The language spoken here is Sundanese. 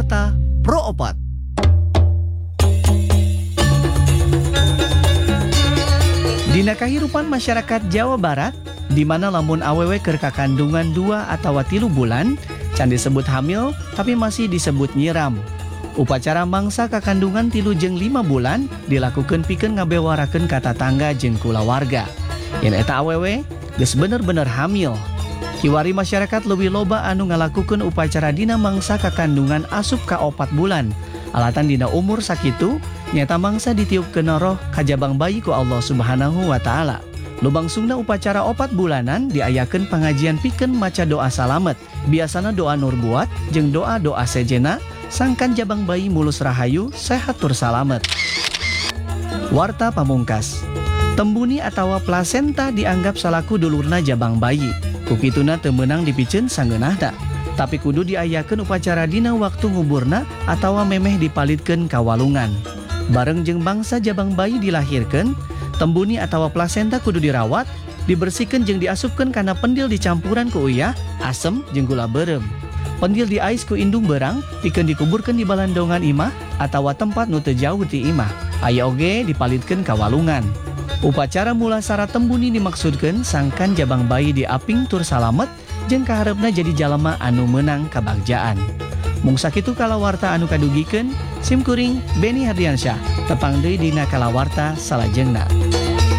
Kalawarta Pro Opat. Dina kahirupan masyarakat Jawa Barat, di mana lamun awewe keur kakandungan 2 atau 3 bulan, can disebut hamil tapi masih disebut nyiram. Upacara mangsa kakandungan 3 jeung 5 bulan dilakukan pikeun ngabewarakeun ka tatangga jeung kulawarga. Yen eta awewe geus bener-bener hamil. Kiwari masyarakat leuwih loba anu ngalakukeun upacara dina mangsa kakandungan asup ka 4 bulan. Alatan dina umur sakitu nyata mangsa ditiupkeun roh kajabang bayi ku Allah Subhanahu wa taala. Lubangsungna upacara 4 bulanan diayakeun pangajian pikeun maca doa salamet. Biasana doa nur buat jeung doa-doa sejena sangkan jabang bayi mulus rahayu sehat tur salamet. Warta pamungkas. Tembuni atawa plasenta dianggap salaku dulurna jabang bayi. Kukituna teu meunang dipikeun sangeunahna. Tapi kudu diayakeun upacara dina waktu nguburna atawa memeh dipalitkeun ka walungan. Bareng jeung bangsa jabang bayi dilahirkeun, tembuni atawa plasenta kudu dirawat, dibersihkeun jeung diasupkeun kana pendil dicampuran ku uyah, asem jeung gula beureum. Pendil diais ku indung berang, pikeun dikuburkeun di balandongan imah atawa tempat nu teu jauh ti imah. Aya oge dipalitkeun ka walungan. Upacara mulasara tembuni dimaksudkeun sangkan jabang bayi diaping tur salamet jeung kaharepna jadi jalema anu meunang kabagjaan. Mung sakitu kalawarta anu kadugikeun, sim kuring Beni Hardiansyah, tepang deui dina kalawarta salajengna.